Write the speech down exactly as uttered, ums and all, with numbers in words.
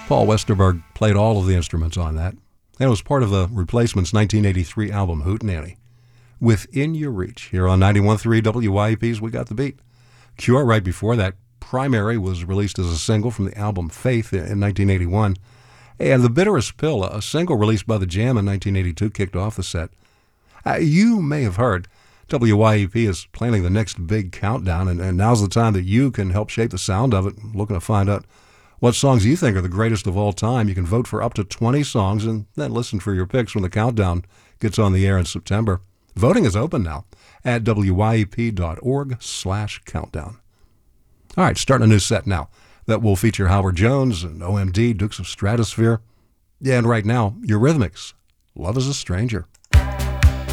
Paul Westerberg played all of the instruments on that, and it was part of the Replacement's nineteen eighty-three album, Hootenanny. Within Your Reach, here on ninety-one point three W Y E P's We Got the Beat. Cure, right before that, Primary, was released as a single from the album Faith in nineteen eighty-one. And The Bitterest Pill, a single released by The Jam in nineteen eighty-two, kicked off the set. Uh, you may have heard W Y E P is planning the next big countdown, and, and now's the time that you can help shape the sound of it. Looking to find out what songs you think are the greatest of all time. You can vote for up to twenty songs and then listen for your picks when the countdown gets on the air in September. Voting is open now at W Y E P dot org slash countdown. All right, starting a new set now that will feature Howard Jones and O M D, Dukes of Stratosphere. Yeah, and right now, Eurythmics, Love is a Stranger.